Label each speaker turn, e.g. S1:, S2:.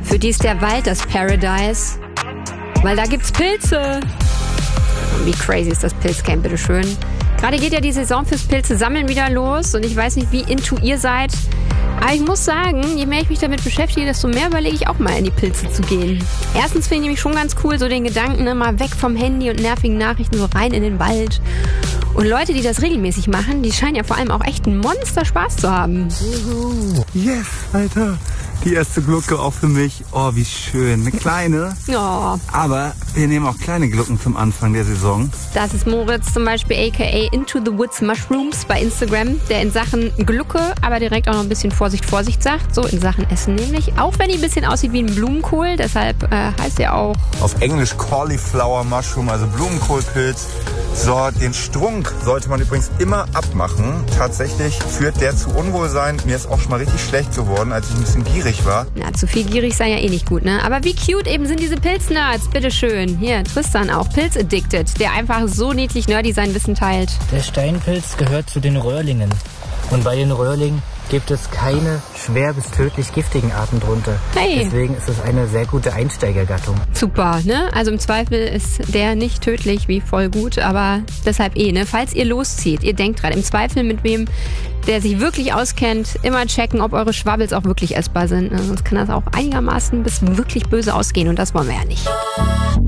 S1: Für die ist der Wald das Paradise. Weil da gibt's Pilze. Wie crazy ist das Pilzcamp, bitteschön. Gerade geht ja die Saison fürs Pilze sammeln wieder los und ich weiß nicht, wie into ihr seid. Aber ich muss sagen, je mehr ich mich damit beschäftige, desto mehr überlege ich auch mal in die Pilze zu gehen. Erstens finde ich nämlich schon ganz cool, so den Gedanken, ne, mal weg vom Handy und nervigen Nachrichten, so rein in den Wald. Und Leute, die das regelmäßig machen, die scheinen ja vor allem auch echt einen Monster-Spaß zu haben.
S2: Yes, Alter. Die erste Glucke auch für mich. Oh, wie schön. Eine kleine.
S1: Oh.
S2: Aber wir nehmen auch kleine Glucken zum Anfang der Saison.
S1: Das ist Moritz zum Beispiel, a.k.a. Into the Woods Mushrooms bei Instagram, der in Sachen Glucke aber direkt auch noch ein bisschen Vorsicht sagt. So in Sachen Essen nämlich. Auch wenn die ein bisschen aussieht wie ein Blumenkohl, deshalb heißt er auch...
S2: Auf Englisch Cauliflower Mushroom, also Blumenkohlpilz. So, den Strunk sollte man übrigens immer abmachen. Tatsächlich führt der zu Unwohlsein. Mir ist auch schon mal richtig schlecht geworden, als ich ein bisschen gierig war.
S1: Na, zu viel gierig sei ja eh nicht gut, ne? Aber wie cute eben sind diese Pilznerds, bitteschön. Hier, Tristan auch, Pilz-addicted, der einfach so niedlich nerdy sein Wissen teilt.
S3: Der Steinpilz gehört zu den Röhrlingen. Und bei den Röhrlingen gibt es keine schwer bis tödlich giftigen Arten drunter.
S1: Hey.
S3: Deswegen ist es eine sehr gute Einsteigergattung.
S1: Super, ne? Also im Zweifel ist der nicht tödlich wie voll gut, aber deshalb ne? Falls ihr loszieht, ihr denkt dran, im Zweifel mit wem, der sich wirklich auskennt, immer checken, ob eure Schwabbels auch wirklich essbar sind. Ne? Sonst kann das auch einigermaßen bis wirklich böse ausgehen und das wollen wir ja nicht.